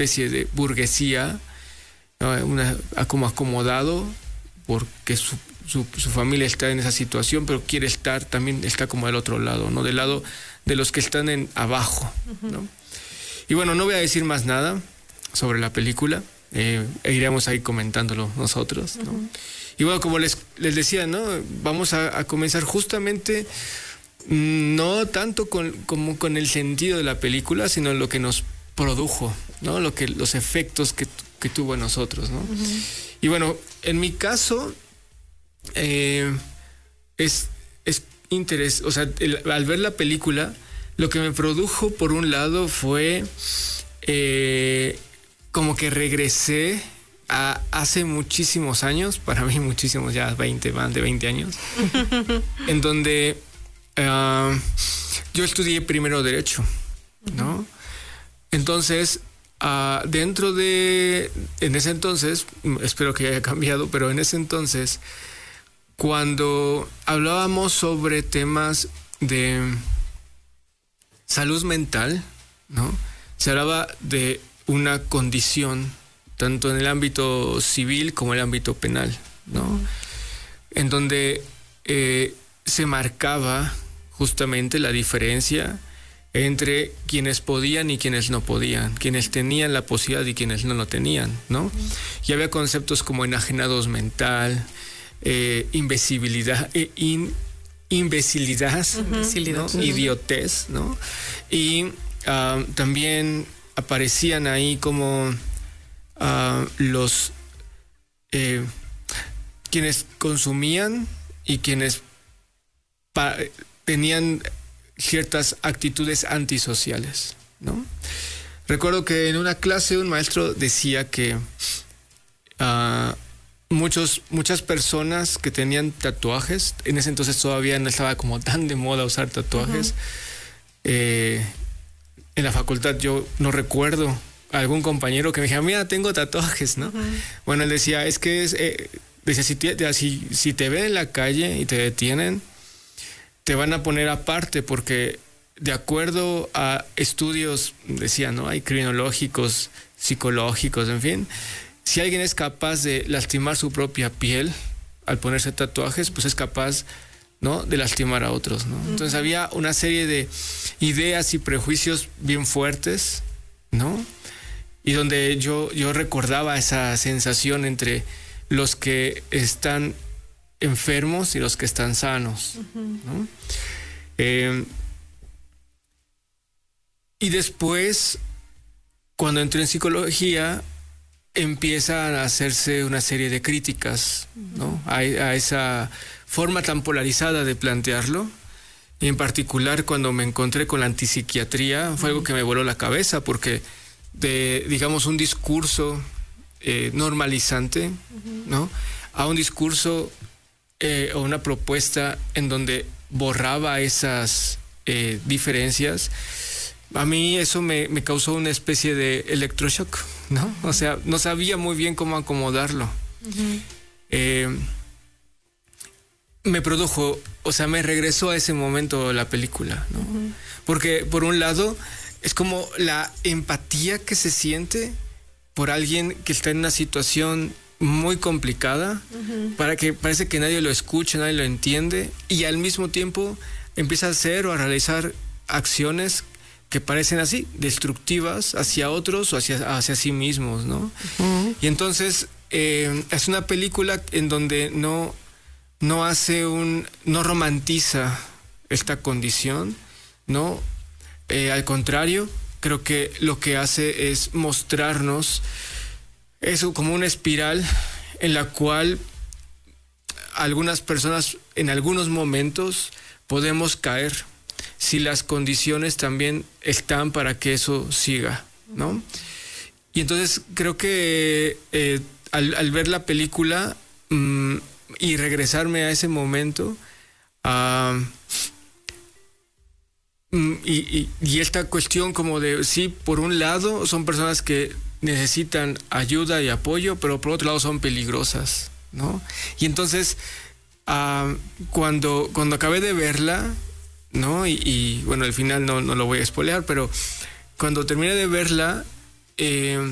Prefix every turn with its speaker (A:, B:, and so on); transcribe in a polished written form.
A: especie de burguesía, ¿no? Como acomodado, porque su familia está en esa situación, pero también está como del otro lado, ¿no? Del lado de los que están abajo, ¿no? Y bueno, no voy a decir más nada sobre la película, iremos ahí comentándolo nosotros, ¿no? Y bueno, como les decía, ¿no? Vamos a comenzar justamente, no tanto como con el sentido de la película, sino en lo que nos produjo, ¿no? Los efectos que tuvo en nosotros, ¿no? Y bueno, en mi caso, es interés, o sea, al ver la película, lo que me produjo, por un lado, fue como que regresé a hace muchísimos años, para mí muchísimos, ya más de 20 años, en donde yo estudié primero Derecho, ¿no? Entonces, en ese entonces, espero que haya cambiado, pero en ese entonces, cuando hablábamos sobre temas de salud mental, ¿no? Se hablaba de una condición tanto en el ámbito civil como en el ámbito penal, ¿no? En donde se marcaba justamente la diferencia entre quienes podían y quienes no podían, quienes tenían la posibilidad y quienes no lo tenían, ¿no? Y había conceptos como enajenados mental, imbecilidad, ¿no? Idiotez, ¿no? Y también aparecían ahí como quienes consumían y quienes tenían ciertas actitudes antisociales, ¿no? Recuerdo que en una clase un maestro decía que muchas personas que tenían tatuajes, en ese entonces todavía no estaba como tan de moda usar tatuajes, en la facultad yo no recuerdo a algún compañero que me dijera, mira, tengo tatuajes, ¿no? Bueno, él decía, es que decía, si te ven en la calle y te detienen, te van a poner aparte, porque de acuerdo a estudios, decía, ¿no? Hay criminológicos, psicológicos, en fin, si alguien es capaz de lastimar su propia piel al ponerse tatuajes, pues es capaz, ¿no?, de lastimar a otros, ¿no? Entonces había una serie de ideas y prejuicios bien fuertes, ¿no? Y donde yo recordaba esa sensación entre los que están enfermos y los que están sanos, ¿no? Y después, cuando entré en psicología, empiezan a hacerse una serie de críticas, ¿no?, a esa forma tan polarizada de plantearlo. Y en particular, cuando me encontré con la antipsiquiatría, fue algo que me voló la cabeza, porque digamos, un discurso normalizante, ¿no?, a un discurso o una propuesta en donde borraba esas diferencias, a mí eso me causó una especie de electroshock, ¿no? O sea, no sabía muy bien cómo acomodarlo. Me produjo, o sea, me regresó a ese momento la película, ¿no? Porque, por un lado, es como la empatía que se siente por alguien que está en una situación muy complicada, para que parece que nadie lo escucha, nadie lo entiende, y al mismo tiempo empieza a hacer o a realizar acciones que parecen así, destructivas hacia otros o hacia sí mismos, ¿no? Y entonces es una película en donde no romantiza esta condición, ¿no? Al contrario, creo que lo que hace es mostrarnos eso como una espiral en la cual algunas personas en algunos momentos podemos caer si las condiciones también están para que eso siga, ¿no? Y entonces creo que al ver la película y regresarme a ese momento, y esta cuestión como de, sí, por un lado son personas que necesitan ayuda y apoyo, pero por otro lado son peligrosas, ¿no? Y entonces, cuando acabé de verla, ¿no? Y bueno, al final no lo voy a spoilear, pero cuando terminé de verla,